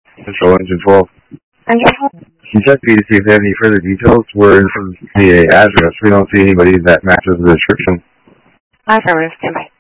Control Engine 12. Engine 12? Can you check B to see if they have any further details? We're in from the address. We don't see anybody that matches the description. Affirmative, standby.